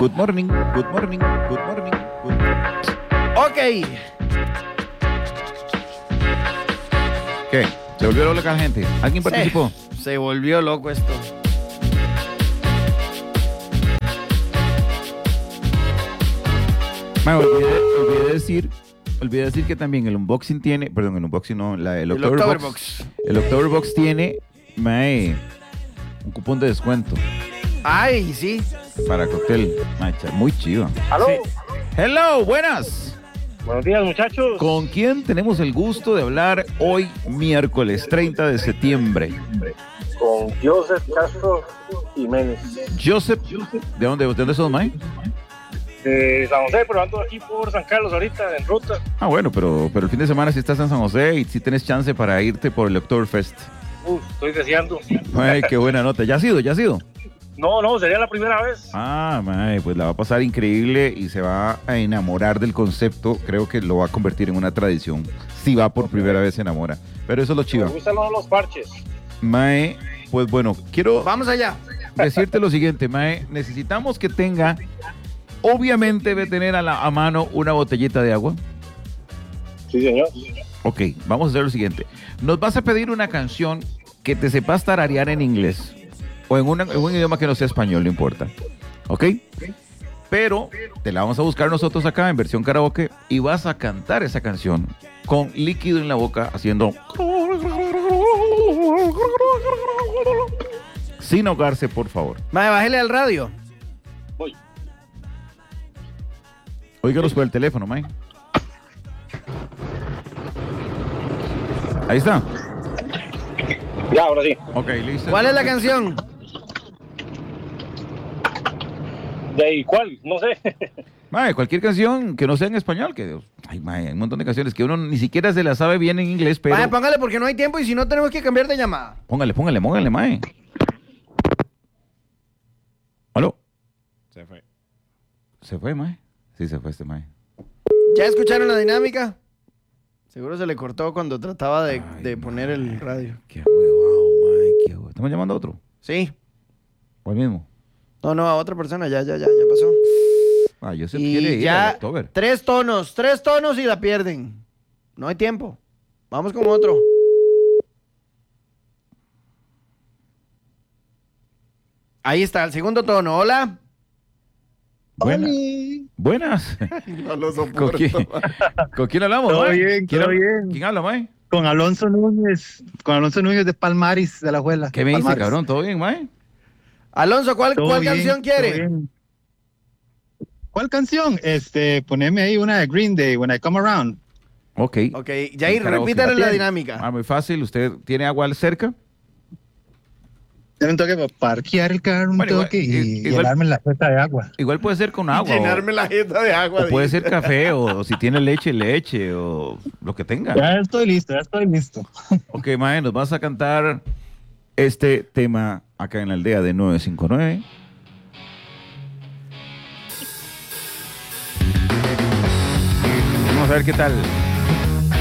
Good morning, good morning, good morning, good morning. Ok. ¿Qué? ¿Se volvió loca la gente? ¿Alguien participó? Se volvió loco esto. Mae, olvidé decir que también el unboxing tiene, perdón, el unboxing no, el Oktoberbox. El Oktoberbox tiene, mae, un cupón de descuento Ay, sí. para cóctel. Macha, muy chido. ¿Aló? Sí. Hello, buenas. Buenos días, muchachos. ¿Con quién tenemos el gusto de hablar hoy, miércoles 30 de septiembre? Con Joseph Castro Jiménez. Joseph, ¿de dónde sos, mae? De San José, pero ando aquí por San Carlos ahorita, en ruta. Ah, bueno, pero el fin de semana si estás en San José y si tienes chance para irte por el Oktoberfest. Estoy deseando. Ay, qué buena nota. ¿Ya has ido? No, sería la primera vez. Ah, mae, pues la va a pasar increíble y se va a enamorar del concepto. Creo que lo va a convertir en una tradición. Si va por primera vez se enamora. Pero eso es lo Me chiva. gustan los parches. Mae, pues bueno, quiero Vamos allá. decirte lo siguiente, mae. Necesitamos que tenga, obviamente debe tener a mano una botellita de agua. Sí, señor. Ok, vamos a hacer lo siguiente. Nos vas a pedir una canción que te sepas tararear en inglés o en un idioma que no sea español, no importa. ¿Ok? Pero te la vamos a buscar nosotros acá en versión karaoke y vas a cantar esa canción con líquido en la boca haciendo sin ahogarse, por favor. Mae, bájele al radio. Voy. Óigalos por el teléfono, Mike. Ahí está. Ya, ahora sí. Ok, listo. ¿Cuál es la canción? ¿De cuál? No sé. Mae, cualquier canción que no sea en español, que ay, mae, hay un montón de canciones que uno ni siquiera se las sabe bien en inglés, pero Mae, póngale porque no hay tiempo y si no tenemos que cambiar de llamada. póngale, mae. ¿Aló? Se fue, mae. Sí, se fue este mae. ¿Ya escucharon la dinámica? Seguro se le cortó cuando trataba de poner el radio. Qué huevado, mae, qué huevado. ¿Estamos llamando a otro? Sí. ¿O al mismo? No, a otra persona. Ya pasó. Ah, yo sé Y quiere ir ya al Oktober. tres tonos y la pierden. No hay tiempo. Vamos con otro. Ahí está, el segundo tono. Hola. Buenas. No lo ¿Con quién hablamos, Todo mae? bien, todo bien. ¿Quién habla, mae? Con Alonso Núñez de Palmaris, de la Juela. ¿Qué me dice, Palmaris. cabrón? ¿Todo bien, mae? Alonso, ¿cuál Todo bien, canción todo quiere? bien. ¿Cuál canción? Poneme ahí una de Green Day, When I Come Around. Ok. Ok, Jair, Karaoke. repítale la Bien. dinámica. Ah, muy fácil. ¿Usted tiene agua cerca? Tiene un toque para parquear el carro, un Bueno, toque y igual- llenarme la jeta de agua. Igual puede ser con agua. Llenarme la jeta de agua. O puede dice. ser café, o si tiene leche, o lo que tenga. Ya estoy listo. Ok, mae, nos vas a cantar este tema acá en la aldea de 959. Vamos a ver qué tal.